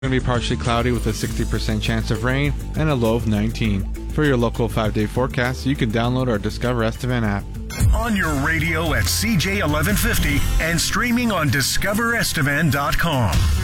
Going to be partially cloudy with a 60% chance of rain and a low of 19. For your local 5-day forecast, you can download our Discover Estevan app. On your radio at CJ 1150 and streaming on discoverestevan.com.